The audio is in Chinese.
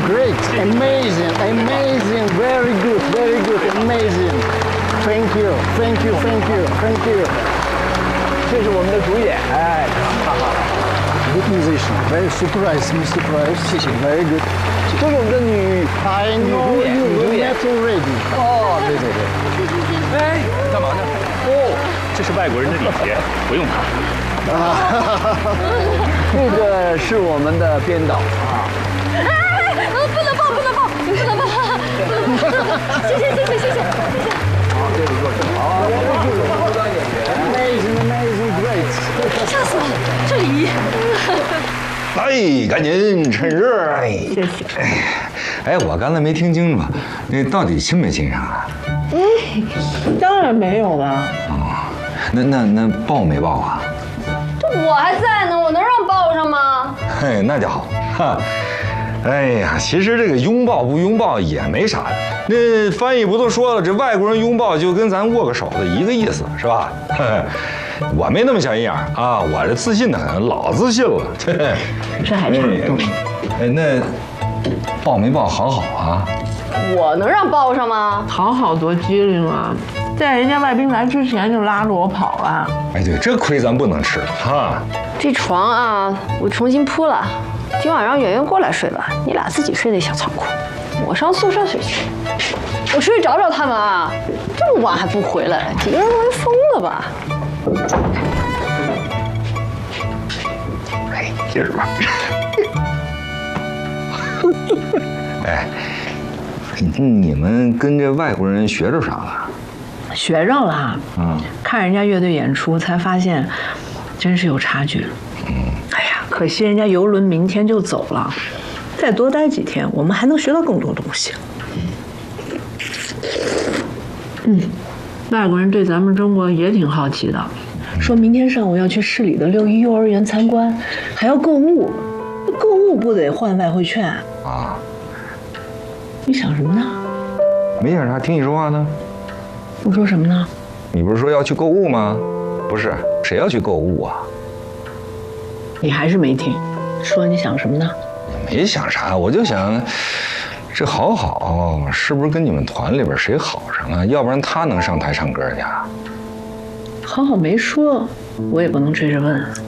great, amazing, amazing, very good, amazing. Thank you, thank you, thank you, thank you. 这是我们的主演，哎，哈哈。 Good musician, very surprised, Mr. Price. 谢谢 Very good. 这是我们的女 I know 主演， you 女主 were 演。 not already. 哦，对对对。哎，干嘛呢？哦， 这是外国人的礼节，不用怕。 这个是我们的编导啊。 不能抱，不能抱，不能抱，谢谢。 好，这个过程好，这是我们的演员。 Amazing, amazing, great. 吓死我了，这礼仪。 哎，赶紧趁热！哎， 谢谢。 哎，我刚才没听清楚，那到底亲没亲上啊？ 当然没有了。 哦，那抱没抱啊？ 我还在呢，我能让抱上吗？ 嘿，那就好哈。哎呀，其实这个拥抱不拥抱也没啥的。那翻译不都说了，这外国人拥抱就跟咱握个手的一个意思，是吧？我没那么小心眼儿啊，我这自信的很，老自信了。 这还差不多。 哎，那抱没抱好啊？ 我能让抱上吗？ 好好多机灵啊，在人家外宾来之前就拉着我跑了。 哎，对，这亏咱不能吃哈。 这床啊，我重新铺了。今晚让圆圆过来睡吧，你俩自己睡那小仓库，我上宿舍睡去。我出去找找他们啊，这么晚还不回来，几个人都疯了吧？ 哎，接着吧。哎，你们跟这外国人学着啥了？ 学着了，看人家乐队演出才发现，真是有差距。哎呀，可惜人家游轮明天就走了，再多待几天，我们还能学到更多东西。外国人对咱们中国也挺好奇的，说明天上午要去市里的6·1幼儿园参观，还要购物，购物不得换外汇券啊？ 你想什么呢？ 没想啥，听你说话呢。 我说什么呢？ 你不是说要去购物吗？不是，谁要去购物啊？ 你还是没听，说你想什么呢？ 也没想啥，我就想，这好是不是跟你们团里边谁好上啊？要不然他能上台唱歌去啊？ 好没说，我也不能追着问。